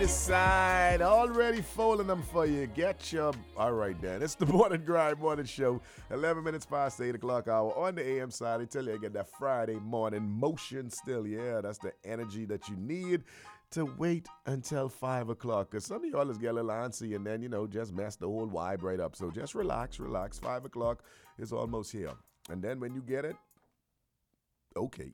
This side already folding them for you. Get your. All right, then. It's the Morning Grind Morning Show. 11 minutes past 8 o'clock hour on the AM side. I tell you, I get that Friday morning motion still. Yeah, that's the energy that you need to wait until 5 o'clock. Because some of y'all just get a little antsy and then, just mess the whole vibe right up. So just relax. 5 o'clock is almost here. And then when you get it, okay.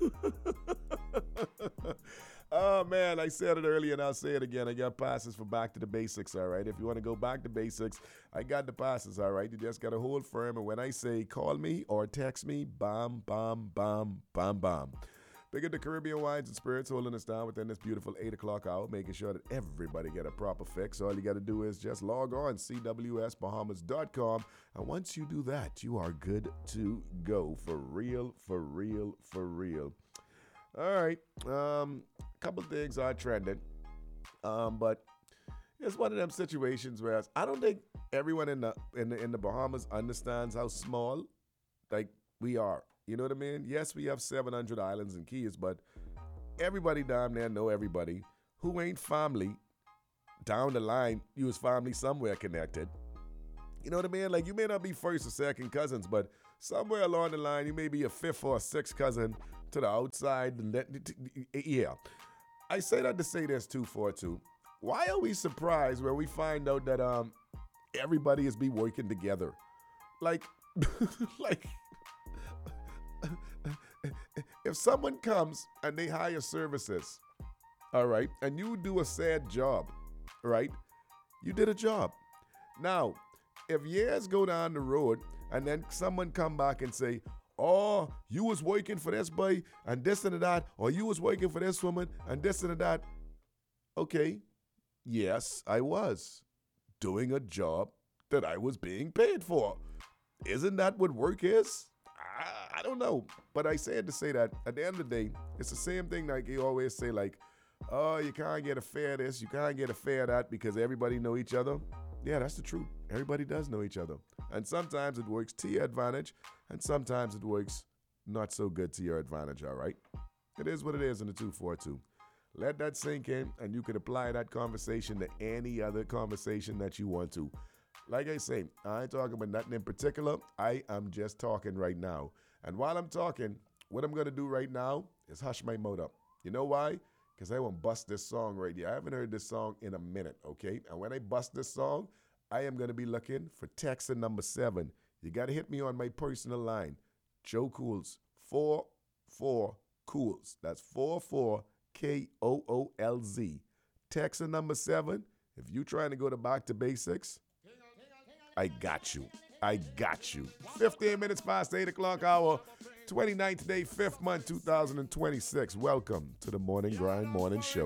Oh, man, I said it earlier and I'll say it again. I got passes for Back to the Basics, all right? If you want to go back to basics, I got the passes, all right? You just got to hold firm. And when I say call me or text me, bam, bam, bam, bam, bam. Big at the Caribbean Wines and Spirits holding us down within this beautiful 8 o'clock hour, making sure that everybody get a proper fix. All you got to do is just log on, cwsbahamas.com. And once you do that, you are good to go. For real, for real, for real. All right. Couple things are trending. But it's one of them situations where I don't think everyone in the Bahamas understands how small like we are. You know what I mean? Yes, we have 700 islands and keys, but everybody down there know everybody. Who ain't family down the line, you was family somewhere connected. You know what I mean? Like, you may not be first or second cousins, but somewhere along the line, you may be a fifth or a sixth cousin to the outside. Yeah. I say that to say this, 242. Why are we surprised when we find out that everybody is be working together? Like, like, if someone comes and they hire services, all right, and you do a sad job, right? You did a job. Now, if years go down the road and then someone come back and say, oh, you was working for this boy and this and that, or you was working for this woman and this and that. Okay, yes, I was doing a job that I was being paid for. Isn't that what work is? I don't know. But I said to say that at the end of the day, it's the same thing like you always say, like, oh, you can't get a fair this, you can't get a fair that because everybody know each other. Yeah, that's the truth. Everybody does know each other. And sometimes it works to your advantage, and sometimes it works not so good to your advantage, all right? It is what it is in the 242. Let that sink in, and you can apply that conversation to any other conversation that you want to. Like I say, I ain't talking about nothing in particular. I am just talking right now. And while I'm talking, what I'm going to do right now is hush my mouth up. You know why? Because I want to bust this song right here. I haven't heard this song in a minute, okay? And when I bust this song, I am going to be looking for text number 7. You got to hit me on my personal line. Joe Cools, 44 Cools. That's 44 KOOLZ. Text number 7. If you trying to go to Back to Basics, I got you. I got you. 15 minutes past 8 o'clock hour, 29th day, 5th month, 2026. Welcome to the Morning Grind Morning Show.